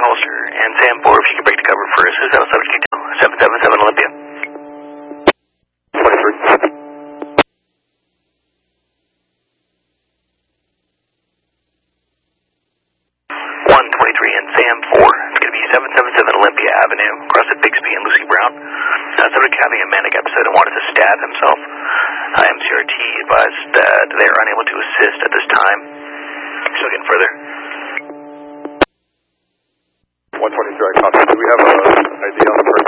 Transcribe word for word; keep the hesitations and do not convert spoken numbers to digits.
Holster, and Sam four, if you could break the cover for Suicidal Subject Detail, seven seven seven Olympia. twenty-three. one twenty-three and Sam four, it's going to be seven seven seven Olympia Avenue, across at Bixby and Lucy Brown. Uh, subject having a manic episode and wanted to stab himself. Uh, M C R T advised that they are unable to assist at this time. Still getting further. one twenty-three, I copy. Do we have an I D on the person?